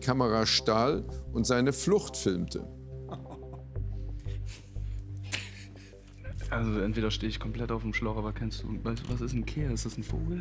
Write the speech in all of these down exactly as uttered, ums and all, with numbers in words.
Kamera stahl und seine Flucht filmte? Also entweder stehe ich komplett auf dem Schlauch, aber kennst du, weißt du, was ist ein Kea? Ist das ein Vogel?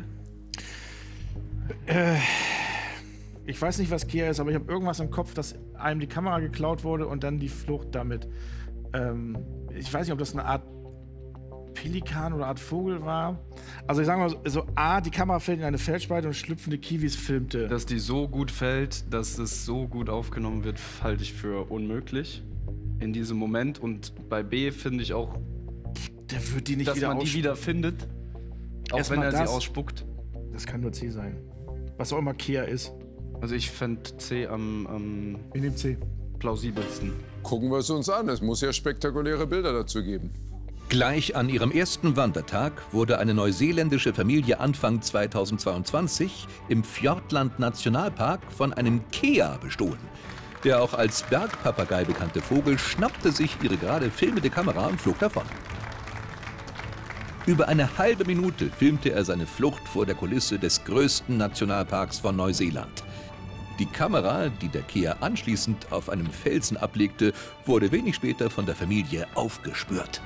Äh, ich weiß nicht, was Kea ist, aber ich habe irgendwas im Kopf, dass einem die Kamera geklaut wurde und dann die Flucht damit. Ähm, ich weiß nicht, ob das eine Art Pelikan oder Art Vogel war. Also ich sage mal so, so A, die Kamera fällt in eine Felsspalte und schlüpfende Kiwis filmte. Dass die so gut fällt, dass es so gut aufgenommen wird, halte ich für unmöglich in diesem Moment. Und bei B finde ich auch, Der wird die nicht dass wieder man die wieder findet, auch Erst wenn mal er das. sie ausspuckt. Das kann nur C sein. Was auch immer Kea ist. Also ich fände C am, am Ich nehme C. plausibelsten. Gucken wir es uns an. Es muss ja spektakuläre Bilder dazu geben. Gleich an ihrem ersten Wandertag wurde eine neuseeländische Familie Anfang zweitausendzweiundzwanzig im Fiordland Nationalpark von einem Kea bestohlen. Der auch als Bergpapagei bekannte Vogel schnappte sich ihre gerade filmende Kamera und flog davon. Über eine halbe Minute filmte er seine Flucht vor der Kulisse des größten Nationalparks von Neuseeland. Die Kamera, die der Kea anschließend auf einem Felsen ablegte, wurde wenig später von der Familie aufgespürt.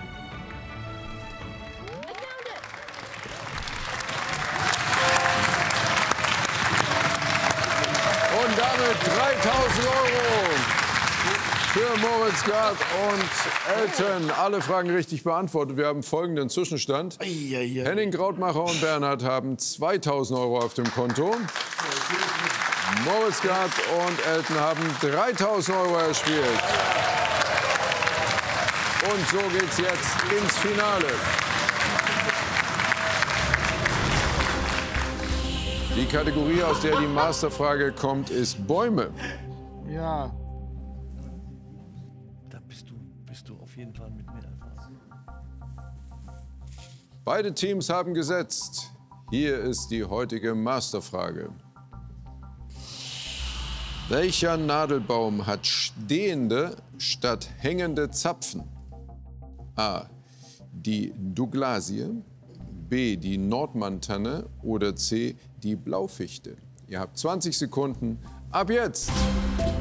Und damit dreitausend Euro für Moritz Gard und Elton. Alle Fragen richtig beantwortet. Wir haben folgenden Zwischenstand. Eieiei. Henning Krautmacher und Bernhard haben zweitausend Euro auf dem Konto. Moritz Gard und Elton haben dreitausend Euro erspielt. Und so geht's jetzt ins Finale. Die Kategorie, aus der die Masterfrage kommt, ist Bäume. Ja. Da bist du, bist du auf jeden Fall mit mir erfahren. Beide Teams haben gesetzt. Hier ist die heutige Masterfrage. Welcher Nadelbaum hat stehende statt hängende Zapfen? A. Die Douglasie, B. die Nordmantanne oder C. die Blaufichte. Ihr habt zwanzig Sekunden. Ab jetzt!